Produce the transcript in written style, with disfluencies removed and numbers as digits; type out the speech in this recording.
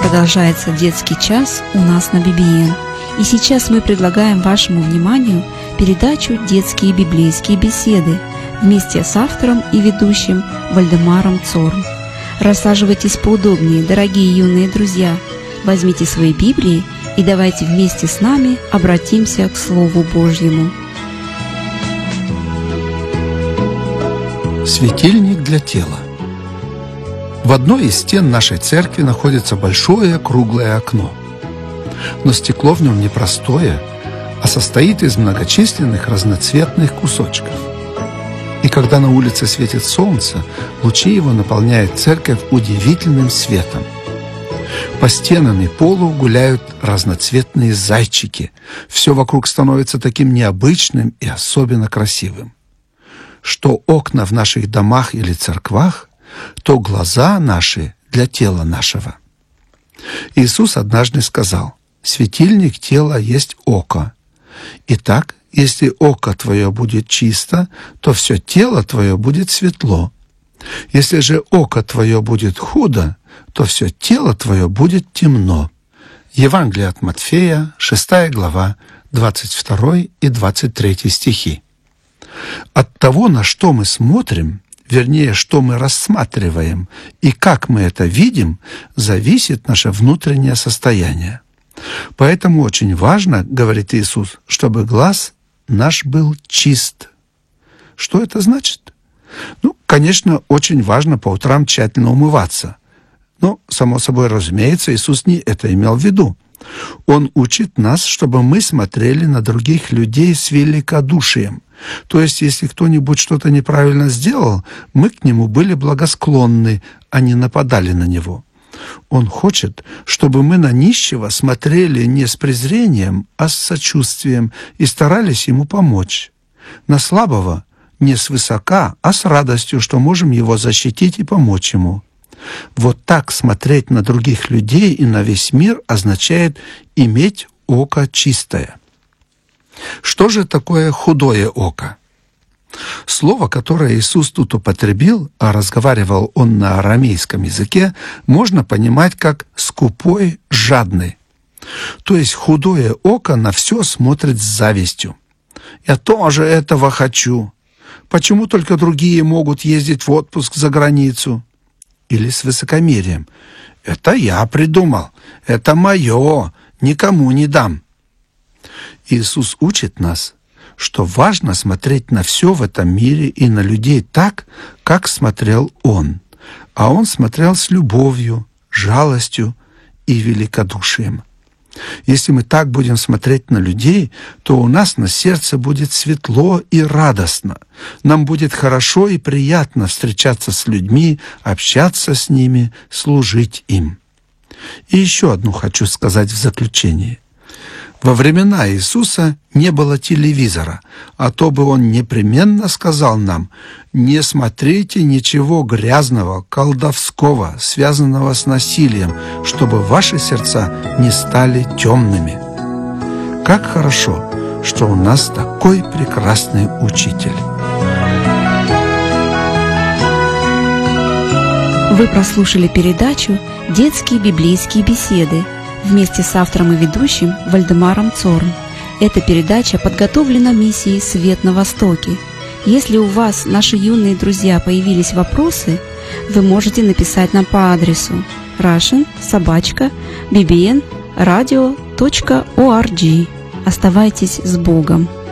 продолжается детский час у нас на BBN. И сейчас мы предлагаем вашему вниманию передачу «Детские библейские беседы» вместе с автором и ведущим Вальдемаром Цорн. Рассаживайтесь поудобнее, дорогие юные друзья. Возьмите свои Библии и давайте вместе с нами обратимся к Слову Божьему. Светильник для тела. В одной из стен нашей церкви находится большое круглое окно. Но стекло в нем не простое, а состоит из многочисленных разноцветных кусочков. И когда на улице светит солнце, лучи его наполняют церковь удивительным светом. По стенам и полу гуляют разноцветные зайчики. Все вокруг становится таким необычным и особенно красивым. Что окна в наших домах или церквах, то глаза наши для тела нашего. Иисус однажды сказал: «Светильник тела есть око. Итак, если око твое будет чисто, то все тело твое будет светло. Если же око твое будет худо, то все тело твое будет темно». Евангелие от Матфея, 6 глава, 22 и 23 стихи. От того, на что мы смотрим, вернее, что мы рассматриваем и как мы это видим, зависит наше внутреннее состояние. Поэтому очень важно, говорит Иисус, чтобы глаз наш был чист. Что это значит? Конечно, очень важно по утрам тщательно умываться. Но, само собой разумеется, Иисус не это имел в виду. Он учит нас, чтобы мы смотрели на других людей с великодушием. То есть, если кто-нибудь что-то неправильно сделал, мы к нему были благосклонны, а не нападали на него. Он хочет, чтобы мы на нищего смотрели не с презрением, а с сочувствием и старались ему помочь. На слабого не свысока, а с радостью, что можем его защитить и помочь ему. Вот так смотреть на других людей и на весь мир означает иметь око чистое. Что же такое худое око? Слово, которое Иисус тут употребил, а разговаривал он на арамейском языке, можно понимать как «скупой, жадный». То есть худое око на все смотрит с завистью. «Я тоже этого хочу. Почему только другие могут ездить в отпуск за границу?» Или с высокомерием. «Это я придумал. Это мое. Никому не дам». Иисус учит нас, что важно смотреть на все в этом мире и на людей так, как смотрел Он. А Он смотрел с любовью, жалостью и великодушием. Если мы так будем смотреть на людей, то у нас на сердце будет светло и радостно. Нам будет хорошо и приятно встречаться с людьми, общаться с ними, служить им. И еще одну хочу сказать в заключении. Во времена Иисуса не было телевизора, а то бы Он непременно сказал нам: «Не смотрите ничего грязного, колдовского, связанного с насилием, чтобы ваши сердца не стали темными». Как хорошо, что у нас такой прекрасный учитель. Вы прослушали передачу «Детские библейские беседы» вместе с автором и ведущим Вальдемаром Цорн. Эта передача подготовлена миссией «Свет на Востоке». Если у вас, наши юные друзья, появились вопросы, вы можете написать нам по адресу russian@bbnradio.org. Оставайтесь с Богом!